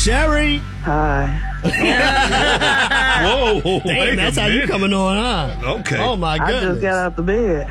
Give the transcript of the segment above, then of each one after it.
Sherry. Hi. Whoa. Damn, that's how you coming on, huh? Okay. Oh, my I goodness. just got out the bed.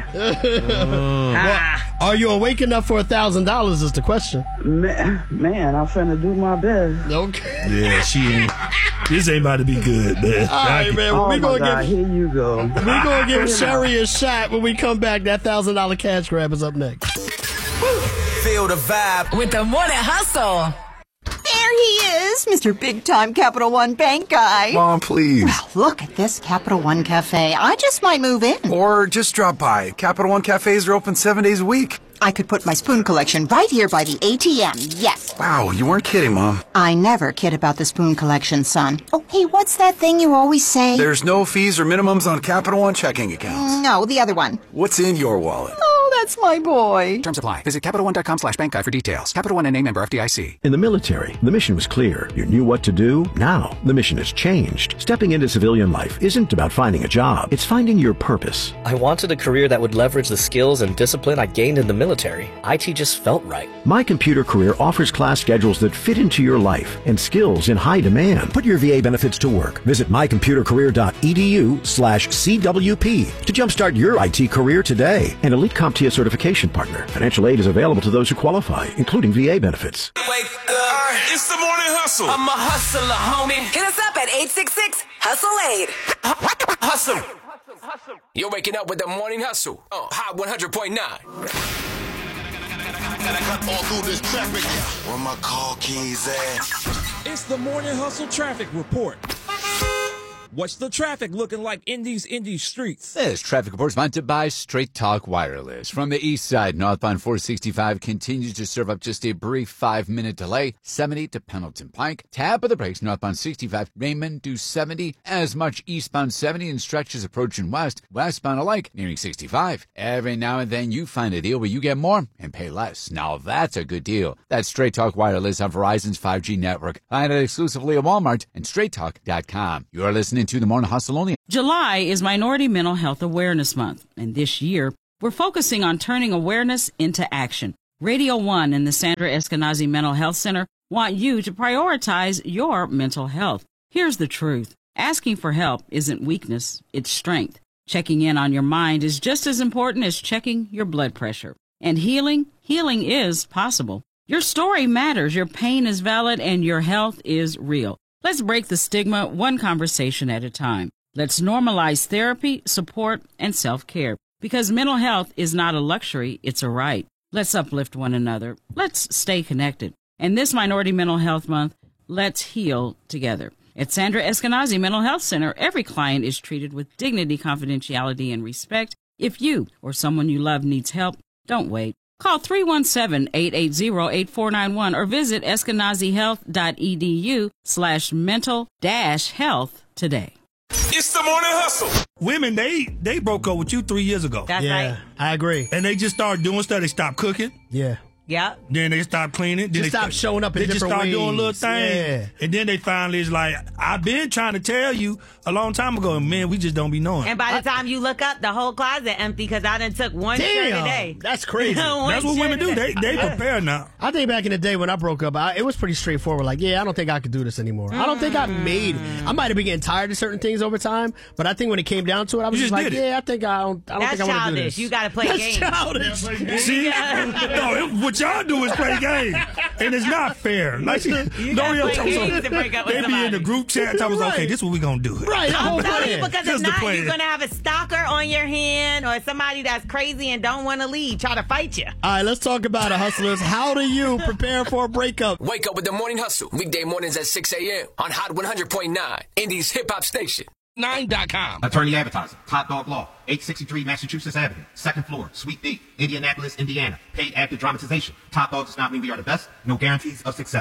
Are you awake enough for $1,000 is the question. Man, I'm finna do my best. Okay. Yeah, she ain't. This ain't about to be good, man. All right, man. Oh, We're my going God. to Here you go. give Sherry a shot when we come back. That $1,000 cash grab is up next. Feel the vibe with the Morning Hustle. There he is, Mr. Big Time Capital One Bank guy. Mom, please. Well, look at this Capital One Cafe. I just might move in. Or just drop by. Capital One cafes are open 7 days a week. I could put my spoon collection right here by the ATM, yes. Wow, you weren't kidding, Mom. I never kid about the spoon collection, son. Oh, hey, what's that thing you always say? There's no fees or minimums on Capital One checking accounts. No, the other one. What's in your wallet? Oh, that's my boy. Terms apply. Visit CapitalOne.com/bankguide for details. Capital One and name member FDIC. In the military, the mission was clear. You knew what to do. Now, the mission has changed. Stepping into civilian life isn't about finding a job. It's finding your purpose. I wanted a career that would leverage the skills and discipline I gained in the military. IT just felt right. My Computer Career offers class schedules that fit into your life and skills in high demand. Put your VA benefits to work. Visit mycomputercareer.edu/CWP to jumpstart your IT career today. An Elite CompTIA certification partner. Financial aid is available to those who qualify, including VA benefits. Wake up. It's the morning hustle. I'm a hustler, homie. Hit us up at 866-HUSTLE-8. Hustle. You're waking up with the morning hustle. Hot 100.9. Gotta cut all through this traffic. Where my car keys at? It's the Morning Hustle Traffic Report. What's the traffic looking like in these streets? This traffic report is sponsored by Straight Talk Wireless. From the east side, northbound 465 continues to serve up just a brief 5-minute delay. 70 to Pendleton Pike. Tap of the brakes, northbound 65, Raymond to 70. As much eastbound 70 and stretches approaching west, westbound alike, nearing 65. Every now and then you find a deal where you get more and pay less. Now that's a good deal. That's Straight Talk Wireless on Verizon's 5G network. Find it exclusively at Walmart and straighttalk.com. You're listening to the Morning Hustle only. July is Minority Mental Health Awareness Month, and this year we're focusing on turning awareness into action. Radio 1 and the Sandra Eskenazi Mental Health Center want you to prioritize your mental health. Here's the truth. Asking for help isn't weakness, it's strength. Checking in on your mind is just as important as checking your blood pressure. And healing is possible. Your story matters, your pain is valid, and your health is real. Let's break the stigma one conversation at a time. Let's normalize therapy, support, and self-care. Because mental health is not a luxury, it's a right. Let's uplift one another. Let's stay connected. And this Minority Mental Health Month, let's heal together. At Sandra Eskenazi Mental Health Center, every client is treated with dignity, confidentiality, and respect. If you or someone you love needs help, don't wait. Call 317-880-8491 or visit eskenazihealth.edu/mental-health today. It's the morning hustle. Women, they broke up with you 3 years ago. That's right. I agree. And they just started doing stuff. They stopped cooking. Yeah. Yeah. Then they stopped cleaning. Then Just stop showing up in different They just started doing ways. little things. Yeah. And then they finally is like, I've been trying to tell you a long time ago. Man, we just don't be knowing. And by the time you look up, the whole closet empty because I done took one shirt a day. That's crazy. That's what women do. They prepare now. I think back in the day when I broke up, it was pretty straightforward. Like, yeah, I don't think I could do this anymore. I don't think I made it. I might have been getting tired of certain things over time, but I think when it came down to it, I was just like, yeah, I think I don't think I want to do childish. this. You got to play games. Childish. See? No, what y'all do is play games. And it's not fair. Like, You gotta play games to break up with they be in the group chat talking about, okay, this is what we going to do. Right. I'm telling you, because if Just the not, plan. you're going to have a stalker on your hand or somebody that's crazy and don't want to leave, try to fight you. All right, let's talk about it, hustlers. How do you prepare for a breakup? Wake up with the morning hustle. Weekday mornings at 6 a.m. on Hot 100.9, Indies hip hop station. 9.com. Attorney Advertising, Top Dog Law, 863 Massachusetts Avenue, 2nd floor, Suite B, Indianapolis, Indiana. Paid active dramatization. Top Dog does not mean we are the best. No guarantees of success.